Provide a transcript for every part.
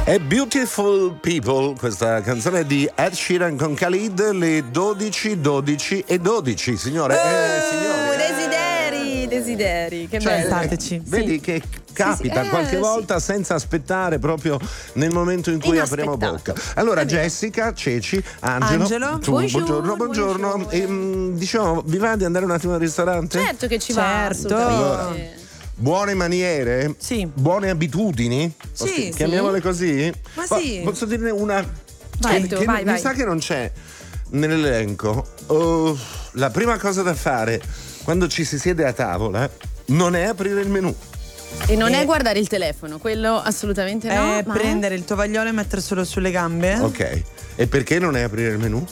È Beautiful People, questa canzone di Ed Sheeran con Khalid, le 12, 12 e 12, signore. Desideri, che cioè, bello. Vedi che capita qualche volta senza aspettare, proprio nel momento in cui apriamo bocca. Allora, Jessica, Ceci, Angelo. Buongiorno. E, diciamo, vi va di andare un attimo al ristorante? Certo che ci va. Allora, buone maniere? Sì. Buone abitudini? Sì. Chiamiamole così? Ma sì. Posso dirne una? Vai. Mi sa che non c'è nell'elenco. La prima cosa da fare quando ci si siede a tavola non è aprire il menù. E non è guardare il telefono, quello assolutamente no. È prendere il tovagliolo e metterselo sulle gambe. Ok. E perché non è aprire il menù?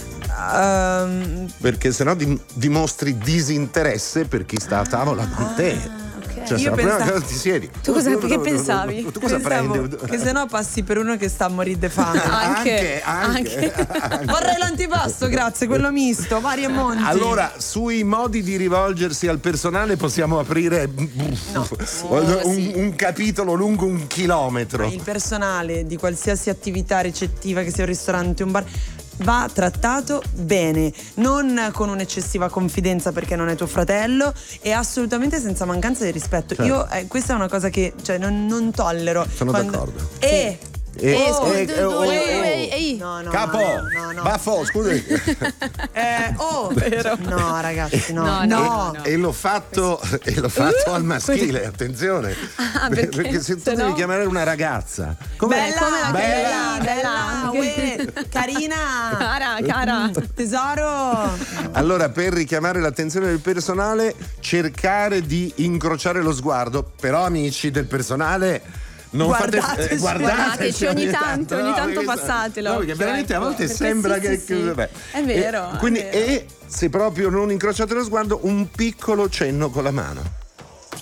Perché sennò dimostri disinteresse per chi sta a tavola con te. Cioè, io prima cosa ti siedi. Tu che pensavi? Tu cosa prendi? Che sennò passi per uno che sta a morire di fame. Anche. Vorrei l'antipasto, grazie, quello misto, vari e monti. Allora, sui modi di rivolgersi al personale possiamo aprire un capitolo lungo 1 chilometro. Il personale di qualsiasi attività ricettiva, che sia un ristorante, un bar, va trattato bene, non con un'eccessiva confidenza perché non è tuo fratello, e assolutamente senza mancanza di rispetto. Certo. Io questa è una cosa che non tollero. Sono d'accordo. No, Capo, no. baffo, scusi. Vero. No, ragazzi, no. E l'ho fatto al maschile, attenzione. Perché se tu devi chiamare una ragazza, bella, carina, cara, tesoro. Allora, per richiamare l'attenzione del personale, cercare di incrociare lo sguardo. Però, amici del personale, non guardateci ogni tanto passatelo. No, perché veramente a volte sembra che vabbè. È vero. Quindi, e se proprio non incrociate lo sguardo, un piccolo cenno con la mano.